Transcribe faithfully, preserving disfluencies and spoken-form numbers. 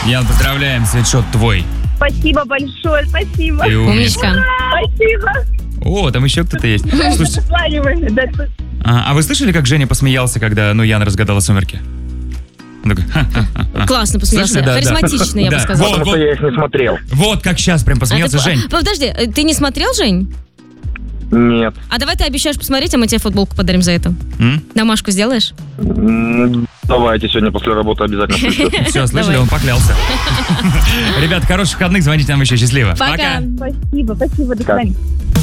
Ян, поздравляем, свитшот твой. Спасибо большое, спасибо. Ты умничка. Спасибо. О, там еще кто-то есть. Слушайте, Созваниваемся, да, тут. а, а вы слышали, как Женя посмеялся, когда, ну, Яна разгадала «Сумерки»? Он такой, ха-ха-ха. Классно посмеялся. Слышали? Да, да. Харизматично, я бы Да. сказала. Вот, Потому вот. что я их не смотрел. Вот как сейчас прям посмеялся А ты- Жень. Подожди, ты не смотрел, Жень? Нет. А давай ты обещаешь посмотреть, а мы тебе футболку подарим за это. М? Домашку сделаешь? М, Давайте сегодня после работы обязательно пришлю. Все, слышали, Давай. он поклялся. Ребят, хороших выходных, звоните нам еще, счастливо. Пока. Спасибо, спасибо, до свидания.